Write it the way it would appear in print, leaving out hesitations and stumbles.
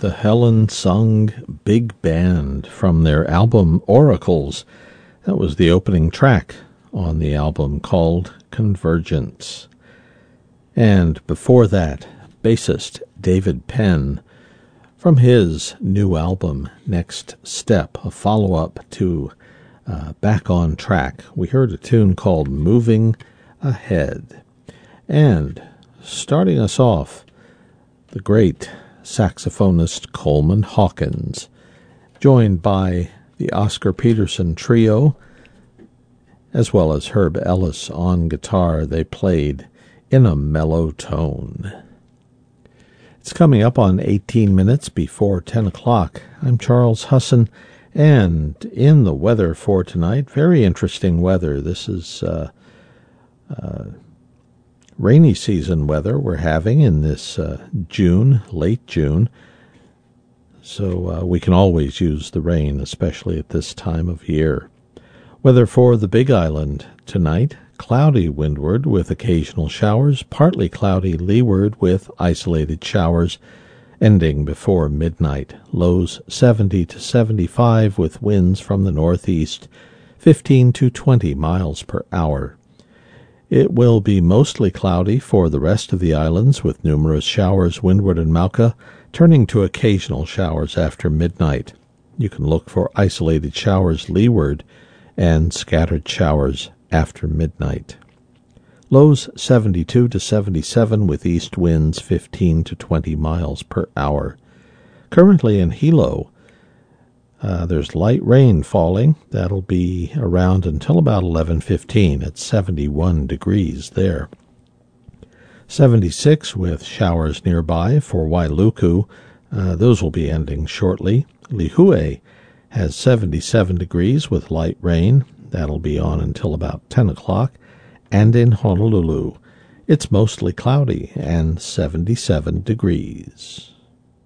the Helen Sung Big Band from their album Oracles. That was the opening track on the album called Convergence. And before that, bassist David Penn from his new album Next Step, a follow-up to Back on Track. We heard a tune called Moving Ahead. And starting us off, the great saxophonist Coleman Hawkins, joined by the Oscar Peterson Trio, as well as Herb Ellis on guitar. They played In a Mellow Tone. It's coming up on 18 minutes before 10 o'clock. I'm Charles Husson, and in the weather for tonight, very interesting weather. This is rainy season weather we're having in this late June. So we can always use the rain, especially at this time of year. Weather for the Big Island tonight: cloudy windward with occasional showers, partly cloudy leeward with isolated showers, ending before midnight. Lows 70 to 75 with winds from the northeast, 15 to 20 miles per hour. It will be mostly cloudy for the rest of the islands, with numerous showers windward and Mauka, turning to occasional showers after midnight. You can look for isolated showers leeward and scattered showers after midnight. Lows 72 to 77 with east winds 15 to 20 miles per hour. Currently in Hilo, there's light rain falling. That'll be around until about 11:15 at 71 degrees there. 76 with showers nearby for Wailuku. Those will be ending shortly. Lihue has 77 degrees with light rain. That'll be on until about 10 o'clock. And in Honolulu, it's mostly cloudy and 77 degrees.